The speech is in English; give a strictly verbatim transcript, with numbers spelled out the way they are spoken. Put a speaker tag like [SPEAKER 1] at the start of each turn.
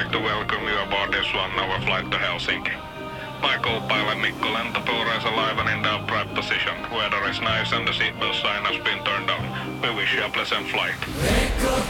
[SPEAKER 1] like to welcome you aboard this one-hour flight to Helsinki. My co-pilot Mikko Lentotuura is alive and in the upright position. Weather is nice and the seatbelt sign has been turned on. We wish you a pleasant flight.